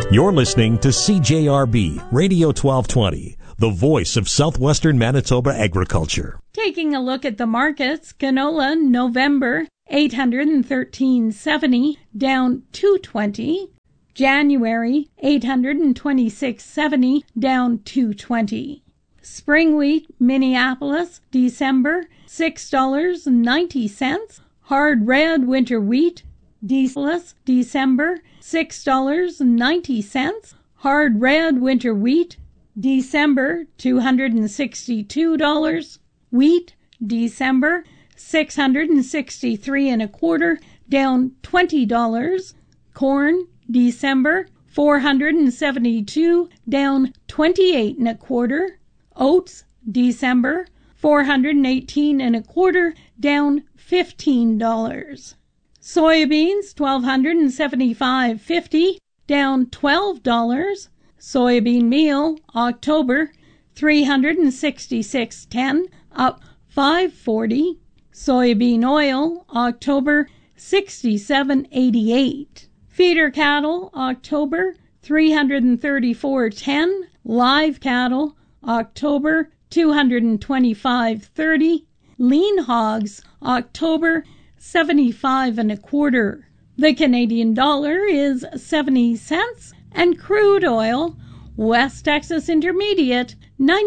You're listening to CJRB Radio 1220, the voice of southwestern Manitoba agriculture. Taking a look at the markets, canola November $813.70 down $2.20. January $826.70 down $2.20. Spring wheat Minneapolis December $6.90. Hard red winter wheat Minneapolis December $6.90. Hard red winter wheat December $262. Wheat December $663.25 down $20. Corn December $472 down $28.25. Oats December $418.25 down $15. Soybeans $1,275.50 down $12. Soybean meal October $366.10 up $5.40. Soybean oil October $67.88. Feeder cattle October $334.10. Live cattle October $225.30. Lean hogs October $75.25. The Canadian dollar is 70 cents, and crude oil West Texas Intermediate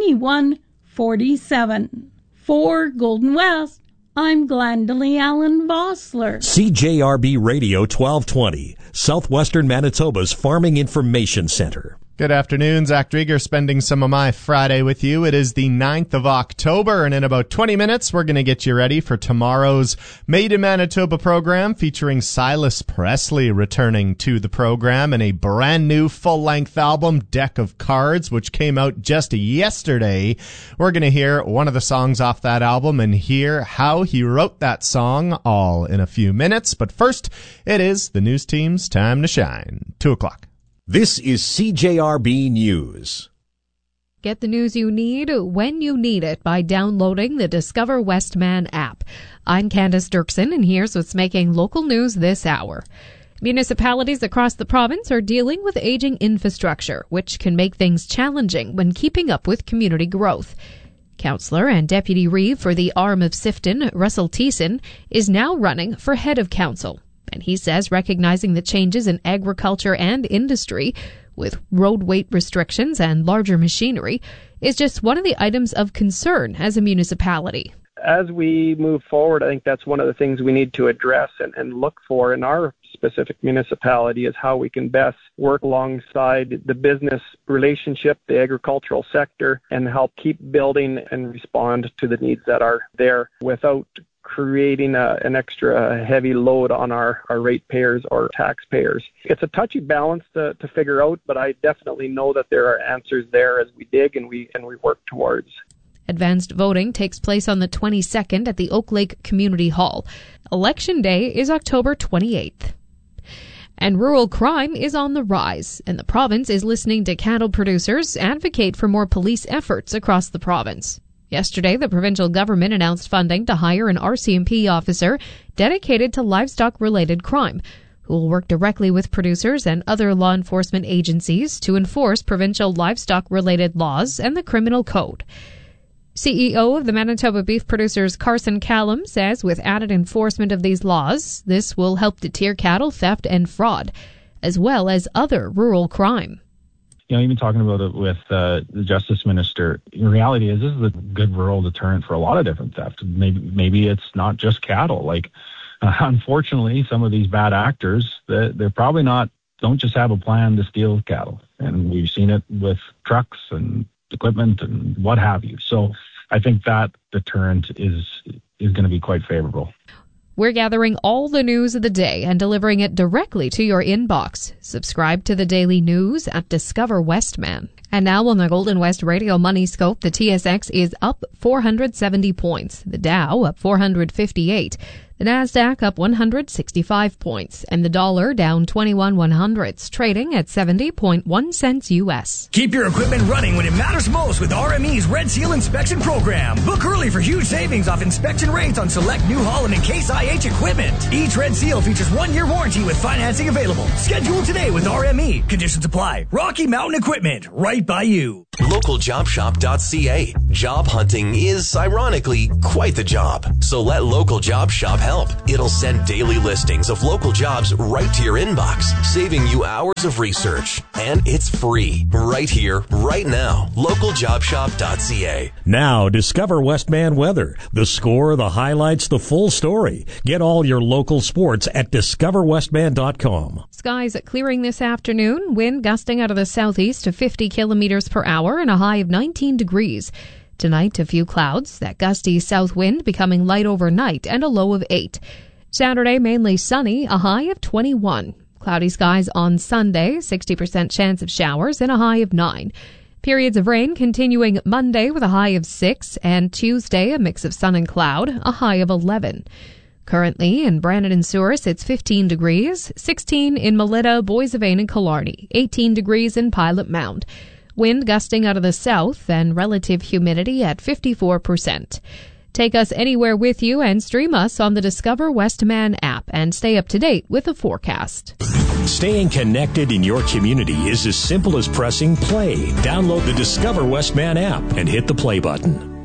91.47. For Golden West, I'm Glendalee Allen Vossler. CJRB Radio 1220, Southwestern Manitoba's Farming Information Center. Good afternoon, Zach Drieger spending some of my Friday with you. It is the 9th of October, and in about 20 minutes, we're going to get you ready for tomorrow's Made in Manitoba program featuring Silas Presley returning to the program in a brand new full-length album, Deck of Cards, which came out just yesterday. We're going to hear one of the songs off that album and hear how he wrote that song all in a few minutes. But first, it is the news team's time to shine. 2 o'clock. This is CJRB News. Get the news you need when you need it by downloading the Discover Westman app. I'm Candace Dirksen, and here's what's making local news this hour. Municipalities across the province are dealing with aging infrastructure, which can make things challenging when keeping up with community growth. Councillor and Deputy Reeve for the Arm of Sifton, Russell Thiessen, is now running for head of council. And he says recognizing the changes in agriculture and industry with road weight restrictions and larger machinery is just one of the items of concern as a municipality. As we move forward, I think that's one of the things we need to address and look for in our specific municipality is how we can best work alongside the business relationship, the agricultural sector, and help keep building and respond to the needs that are there without creating an extra heavy load on our ratepayers or taxpayers. It's a touchy balance to figure out, but I definitely know that there are answers there as we dig and we work towards. Advanced voting takes place on the 22nd at the Oak Lake Community Hall. Election Day is October 28th. And rural crime is on the rise, and the province is listening to cattle producers advocate for more police efforts across the province. Yesterday, the provincial government announced funding to hire an RCMP officer dedicated to livestock-related crime, who will work directly with producers and other law enforcement agencies to enforce provincial livestock-related laws and the criminal code. CEO of the Manitoba Beef Producers Carson Callum says with added enforcement of these laws, this will help deter cattle theft and fraud, as well as other rural crime. Even talking about it with the Justice Minister, in reality this is a good rural deterrent for a lot of different theft. Maybe it's not just cattle. Unfortunately, some of these bad actors, they're probably don't just have a plan to steal cattle. And we've seen it with trucks and equipment and what have you. So I think that deterrent is going to be quite favorable. We're gathering all the news of the day and delivering it directly to your inbox. Subscribe to the daily news at Discover Westman. And now on the Golden West Radio Money Scope, the TSX is up 470 points. The Dow up 458. The Nasdaq up 165 points, and the dollar down 21/100ths, trading at 70.1 cents U.S. Keep your equipment running when it matters most with RME's Red Seal Inspection Program. Book early for huge savings off inspection rates on select New Holland and Case IH equipment. Each Red Seal features 1-year warranty with financing available. Schedule today with RME. Conditions apply. Rocky Mountain Equipment, right by you. LocalJobShop.ca. Job hunting is, ironically, quite the job. So let Local Job Shop help. It'll send daily listings of local jobs right to your inbox, saving you hours of research. And it's free. Right here, right now. LocalJobShop.ca. Now, discover Westman weather. The score, the highlights, the full story. Get all your local sports at discoverwestman.com. Skies clearing this afternoon. Wind gusting out of the southeast to 50 kilometers per hour and a high of 19 degrees. Tonight, a few clouds, that gusty south wind becoming light overnight and a low of 8. Saturday, mainly sunny, a high of 21. Cloudy skies on Sunday, 60% chance of showers and a high of 9. Periods of rain continuing Monday with a high of 6, and Tuesday, a mix of sun and cloud, a high of 11. Currently, in Brandon and Souris, it's 15 degrees, 16 in Melita, Boissevain, and Killarney, 18 degrees in Pilot Mound. Wind gusting out of the south and relative humidity at 54%. Take us anywhere with you and stream us on the Discover Westman app and stay up to date with the forecast. Staying connected in your community is as simple as pressing play. Download the Discover Westman app and hit the play button.